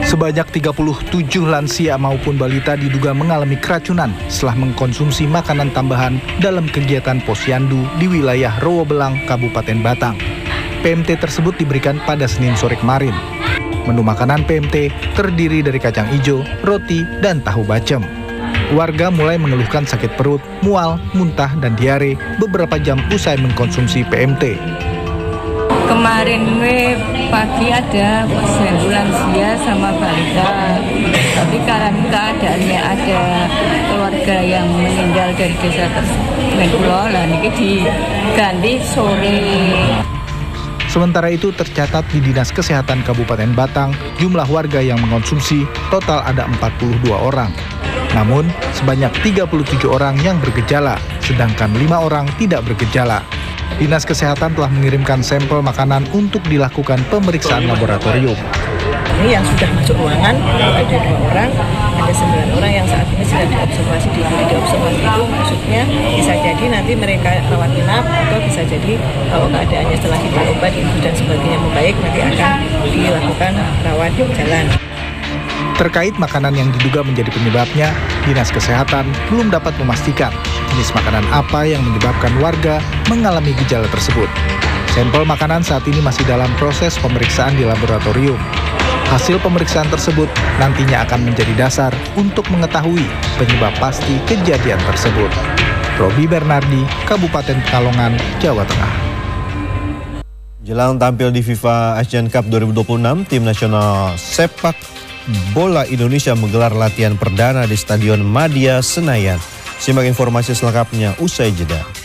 Sebanyak 37 lansia maupun balita diduga mengalami keracunan setelah mengkonsumsi makanan tambahan dalam kegiatan posyandu di wilayah Rowobelang, Kabupaten Batang. PMT tersebut diberikan pada Senin sore kemarin. Menu makanan PMT terdiri dari kacang hijau, roti, dan tahu bacem. Warga mulai mengeluhkan sakit perut, mual, muntah, dan diare beberapa jam usai mengkonsumsi PMT. Kemarin pagi ada posyandu lansia sama balita, tapi karena keadaannya ada keluarga yang meninggal dari desa tersebut, lah ini diganti sore. Sementara itu tercatat di Dinas Kesehatan Kabupaten Batang, jumlah warga yang mengkonsumsi total ada 42 orang. Namun, sebanyak 37 orang yang bergejala, sedangkan 5 orang tidak bergejala. Dinas Kesehatan telah mengirimkan sampel makanan untuk dilakukan pemeriksaan laboratorium. Ini yang sudah masuk ruangan, ada 2 orang, ada 9 orang yang saat ini sudah diobservasi di diobservasi itu maksudnya bisa jadi nanti mereka rawat inap atau bisa jadi kalau keadaannya setelah diberi obat dan sebagainya membaik nanti akan dilakukan rawat jalan. Terkait makanan yang diduga menjadi penyebabnya, Dinas Kesehatan belum dapat memastikan jenis makanan apa yang menyebabkan warga mengalami gejala tersebut. Sampel makanan saat ini masih dalam proses pemeriksaan di laboratorium. Hasil pemeriksaan tersebut nantinya akan menjadi dasar untuk mengetahui penyebab pasti kejadian tersebut. Robi Bernardi, Kabupaten Pekalongan, Jawa Tengah. Jelang tampil di FIFA Asian Cup 2026, tim nasional sepak bola Indonesia menggelar latihan perdana di Stadion Madia Senayan. Simak informasi selengkapnya usai jeda.